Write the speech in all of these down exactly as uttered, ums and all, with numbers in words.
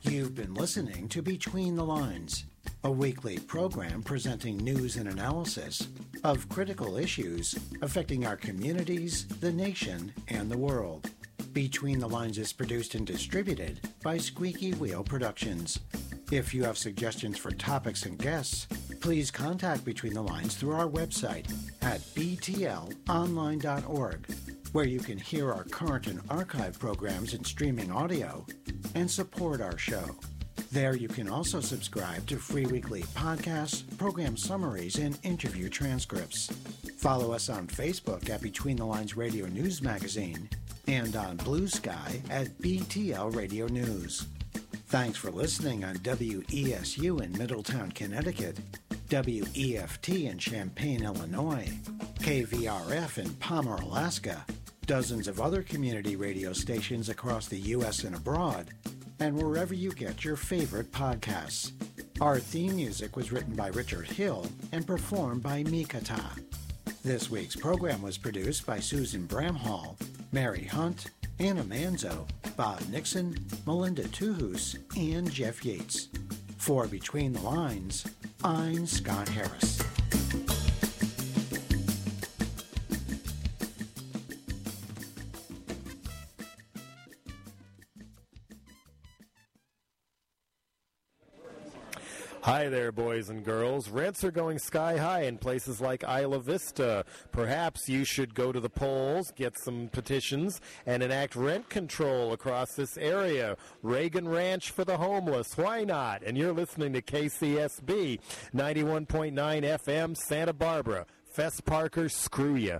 You've been listening to Between the Lines, a weekly program presenting news and analysis of critical issues affecting our communities, the nation, and the world. Between the Lines is produced and distributed by Squeaky Wheel Productions. If you have suggestions for topics and guests, please contact Between the Lines through our website at b t l online dot org, where you can hear our current and archive programs in streaming audio and support our show. There you can also subscribe to free weekly podcasts, program summaries, and interview transcripts. Follow us on Facebook at Between the Lines Radio News Magazine and on Blue Sky at B T L Radio News. Thanks for listening on W E S U in Middletown, Connecticut, W E F T in Champaign, Illinois, K V R F in Palmer, Alaska, dozens of other community radio stations across the U S and abroad, and wherever you get your favorite podcasts. Our theme music was written by Richard Hill and performed by Mikata. This week's program was produced by Susan Bramhall, Mary Hunt, Anna Manzo, Bob Nixon, Melinda Tuhus, and Jeff Yates. For Between the Lines, I'm Scott Harris. Hi there, boys and girls. Rents are going sky high in places like Isla Vista. Perhaps you should go to the polls, get some petitions, and enact rent control across this area. Reagan Ranch for the homeless. Why not? And you're listening to K C S B ninety-one point nine F M, Santa Barbara. Fess Parker, screw ya.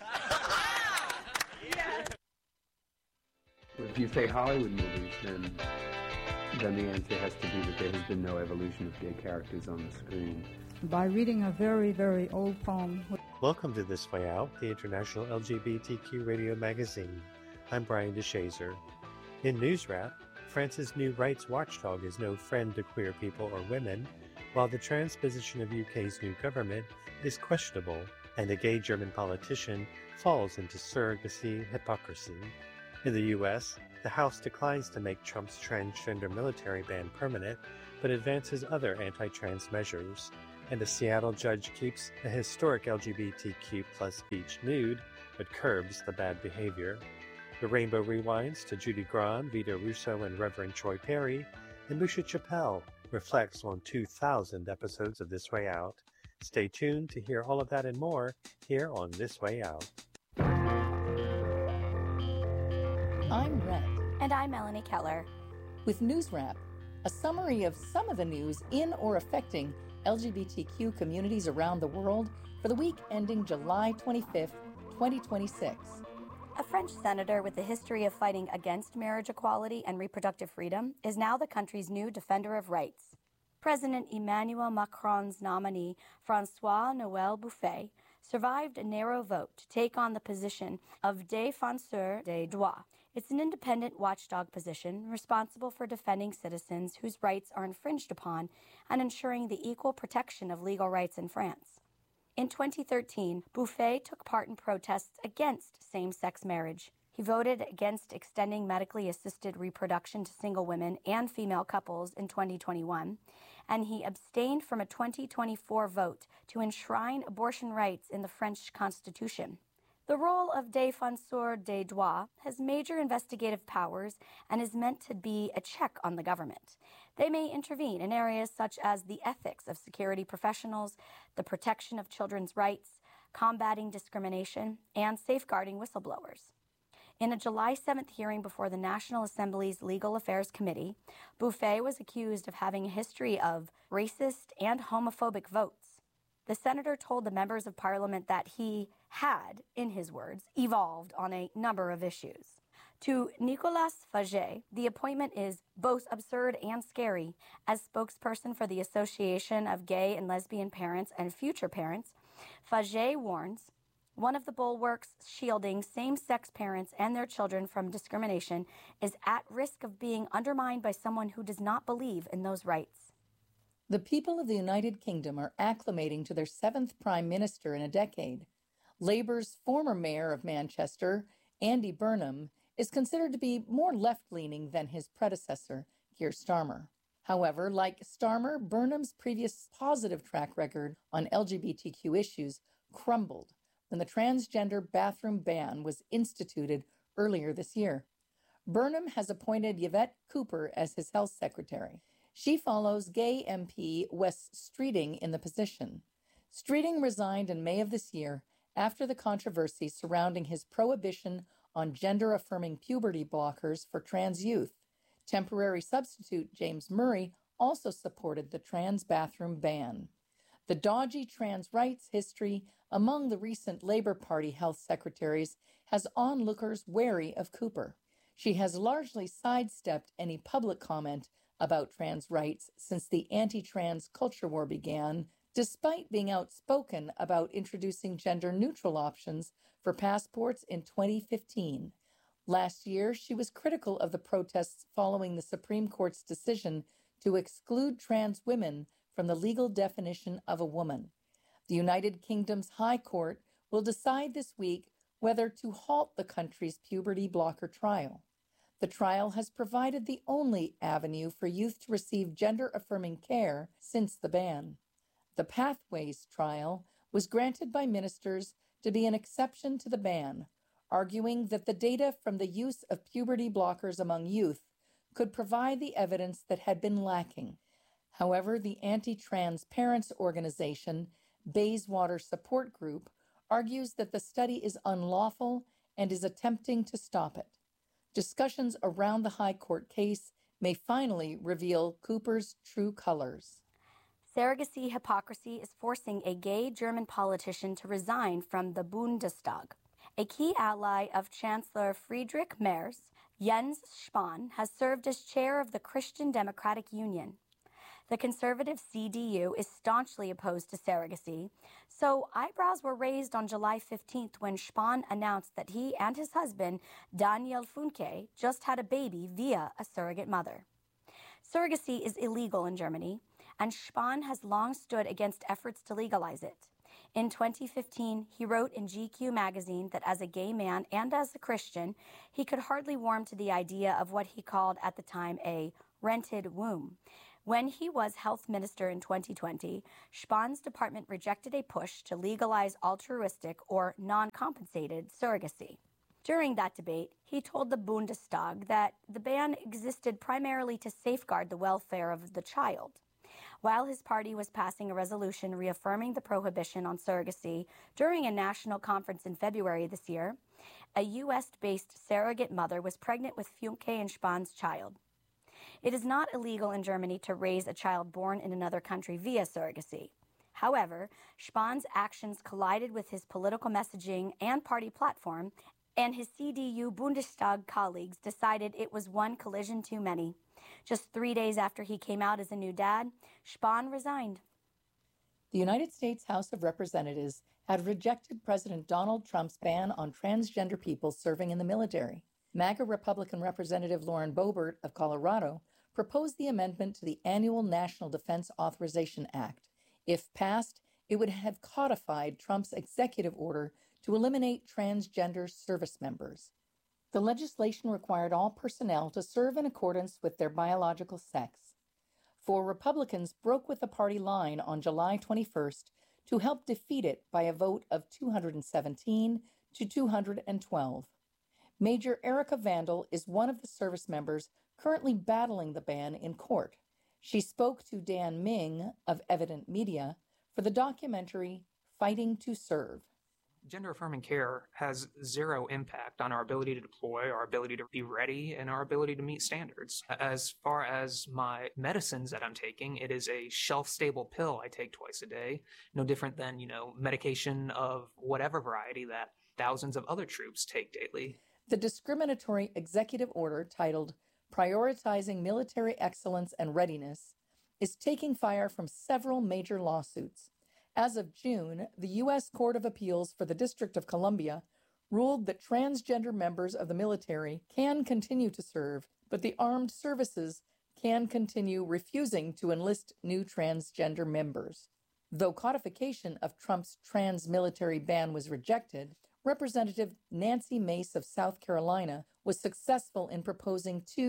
If you say Hollywood movies, then... then the answer has to be that there has been no evolution of gay characters on the screen. By reading a very, very old poem. Welcome to This Way Out, the international L G B T Q radio magazine. I'm Brian DeShazer. In News Wrap, France's new rights watchdog is no friend to queer people or women, while the transposition of U K's new government is questionable, and a gay German politician falls into surrogacy hypocrisy. In the U S, the House declines to make Trump's transgender military ban permanent, but advances other anti-trans measures, and a Seattle judge keeps a historic L G B T Q plus beach nude, but curbs the bad behavior. The Rainbow rewinds to Judy Grahn, Vito Russo, and Reverend Troy Perry, and Musha Chappelle reflects on two thousand episodes of This Way Out. Stay tuned to hear all of that and more here on This Way Out. I'm Red. And I'm Melanie Keller. With News Wrap, a summary of some of the news in or affecting L G B T Q communities around the world for the week ending July twenty-fifth, twenty twenty-six. A French senator with a history of fighting against marriage equality and reproductive freedom is now the country's new defender of rights. President Emmanuel Macron's nominee, François-Noël Buffet, survived a narrow vote to take on the position of défenseur des droits. It's an independent watchdog position responsible for defending citizens whose rights are infringed upon and ensuring the equal protection of legal rights in France. In twenty thirteen, Buffet took part in protests against same-sex marriage. He voted against extending medically assisted reproduction to single women and female couples in twenty twenty-one, and he abstained from a twenty twenty-four vote to enshrine abortion rights in the French Constitution. The role of défenseur des droits has major investigative powers and is meant to be a check on the government. They may intervene in areas such as the ethics of security professionals, the protection of children's rights, combating discrimination, and safeguarding whistleblowers. In a July seventh hearing before the National Assembly's Legal Affairs Committee, Buffet was accused of having a history of racist and homophobic votes. The senator told the members of parliament that he had, in his words, evolved on a number of issues. To Nicolas Faget, the appointment is both absurd and scary. As spokesperson for the Association of Gay and Lesbian Parents and Future Parents, Faget warns, one of the bulwarks shielding same-sex parents and their children from discrimination is at risk of being undermined by someone who does not believe in those rights. The people of the United Kingdom are acclimating to their seventh prime minister in a decade. Labour's former mayor of Manchester, Andy Burnham, is considered to be more left-leaning than his predecessor, Keir Starmer. However, like Starmer, Burnham's previous positive track record on L G B T Q issues crumbled when the transgender bathroom ban was instituted earlier this year. Burnham has appointed Yvette Cooper as his health secretary. She follows gay M P Wes Streeting in the position. Streeting resigned in May of this year after the controversy surrounding his prohibition on gender-affirming puberty blockers for trans youth. Temporary substitute James Murray also supported the trans bathroom ban. The dodgy trans rights history among the recent Labour Party health secretaries has onlookers wary of Cooper. She has largely sidestepped any public comment about trans rights since the anti-trans culture war began, despite being outspoken about introducing gender-neutral options for passports in twenty fifteen. Last year, she was critical of the protests following the Supreme Court's decision to exclude trans women from the legal definition of a woman. The United Kingdom's High Court will decide this week whether to halt the country's puberty blocker trial. The trial has provided the only avenue for youth to receive gender-affirming care since the ban. The Pathways trial was granted by ministers to be an exception to the ban, arguing that the data from the use of puberty blockers among youth could provide the evidence that had been lacking. However, the anti-trans parents organization, Bayswater Support Group, argues that the study is unlawful and is attempting to stop it. Discussions around the High Court case may finally reveal Cooper's true colors. Surrogacy hypocrisy is forcing a gay German politician to resign from the Bundestag. A key ally of Chancellor Friedrich Merz, Jens Spahn, has served as chair of the Christian Democratic Union. The conservative C D U is staunchly opposed to surrogacy, so eyebrows were raised on July fifteenth when Spahn announced that he and his husband, Daniel Funke, just had a baby via a surrogate mother. Surrogacy is illegal in Germany, and Spahn has long stood against efforts to legalize it. In twenty fifteen, he wrote in G Q magazine that as a gay man and as a Christian, he could hardly warm to the idea of what he called at the time a rented womb. When he was health minister in twenty twenty, Spahn's department rejected a push to legalize altruistic or non-compensated surrogacy. During that debate, he told the Bundestag that the ban existed primarily to safeguard the welfare of the child. While his party was passing a resolution reaffirming the prohibition on surrogacy during a national conference in February this year, a U S-based surrogate mother was pregnant with Funke and Spahn's child. It is not illegal in Germany to raise a child born in another country via surrogacy. However, Spahn's actions collided with his political messaging and party platform, and his C D U Bundestag colleagues decided it was one collision too many. Just three days after he came out as a new dad, Spahn resigned. The United States House of Representatives had rejected President Donald Trump's ban on transgender people serving in the military. MAGA Republican Representative Lauren Boebert of Colorado proposed the amendment to the annual National Defense Authorization Act. If passed, it would have codified Trump's executive order to eliminate transgender service members. The legislation required all personnel to serve in accordance with their biological sex. Four Republicans broke with the party line on July twenty-first to help defeat it by a vote of two hundred seventeen to two hundred twelve. Major Erica Vandal is one of the service members currently battling the ban in court. She spoke to Dan Ming of Evident Media for the documentary Fighting to Serve. Gender-affirming care has zero impact on our ability to deploy, our ability to be ready, and our ability to meet standards. As far as my medicines that I'm taking, it is a shelf-stable pill I take twice a day, no different than, you know, medication of whatever variety that thousands of other troops take daily. The discriminatory executive order titled Prioritizing Military Excellence and Readiness is taking fire from several major lawsuits. As of June, the U S Court of Appeals for the District of Columbia ruled that transgender members of the military can continue to serve, but the armed services can continue refusing to enlist new transgender members. Though codification of Trump's trans military ban was rejected, Representative Nancy Mace of South Carolina was successful in proposing two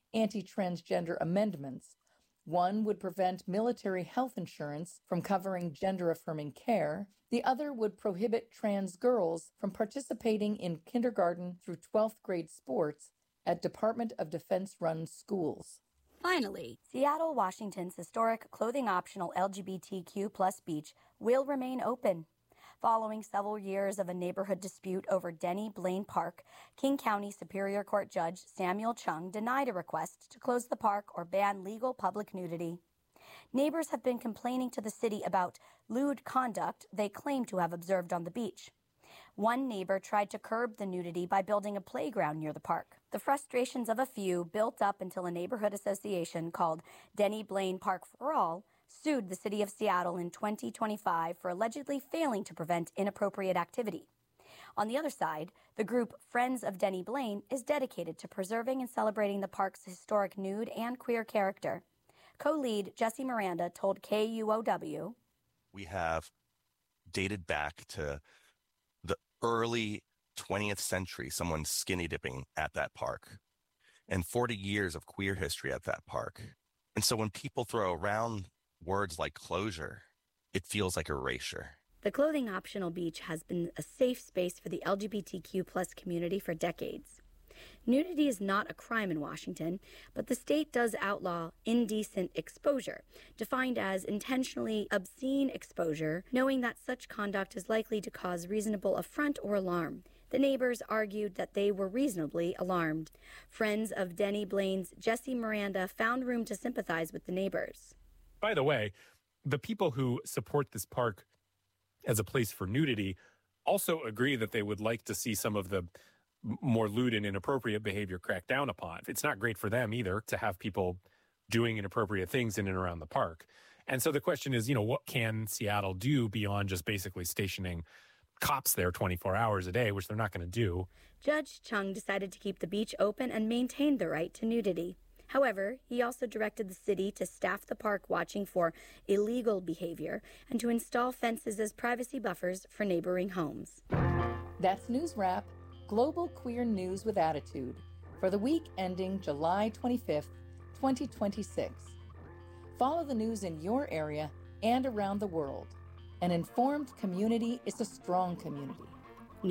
anti-transgender amendments. One would prevent military health insurance from covering gender-affirming care. The other would prohibit trans girls from participating in kindergarten through twelfth grade sports at Department of Defense-run schools. Finally, Seattle, Washington's historic clothing-optional L G B T Q plus beach will remain open. Following several years of a neighborhood dispute over Denny Blaine Park, King County Superior Court Judge Samuel Chung denied a request to close the park or ban legal public nudity. Neighbors have been complaining to the city about lewd conduct they claim to have observed on the beach. One neighbor tried to curb the nudity by building a playground near the park. The frustrations of a few built up until a neighborhood association called Denny Blaine Park for All sued the city of Seattle in twenty twenty-five for allegedly failing to prevent inappropriate activity. On the other side, the group Friends of Denny Blaine is dedicated to preserving and celebrating the park's historic nude and queer character. Co-lead Jesse Miranda told K U O W, "We have dated back to the early twentieth century, someone skinny dipping at that park, and forty years of queer history at that park. And so when people throw around words like closure, it feels like erasure." The clothing optional beach has been a safe space for the L G B T Q plus community for decades. Nudity is not a crime in Washington, but the state does outlaw indecent exposure, defined as intentionally obscene exposure, knowing that such conduct is likely to cause reasonable affront or alarm. The neighbors argued that they were reasonably alarmed. Friends of Denny Blaine's Jesse Miranda found room to sympathize with the neighbors. By the way, the people who support this park as a place for nudity also agree that they would like to see some of the more lewd and inappropriate behavior cracked down upon. It's not great for them either to have people doing inappropriate things in and around the park. And so the question is, you know, what can Seattle do beyond just basically stationing cops there twenty-four hours a day, which they're not going to do? Judge Chung decided to keep the beach open and maintain the right to nudity. However, he also directed the city to staff the park watching for illegal behavior and to install fences as privacy buffers for neighboring homes. That's News Wrap, global queer news with attitude, for the week ending July twenty-fifth, twenty twenty-six. Follow the news in your area and around the world. An informed community is a strong community.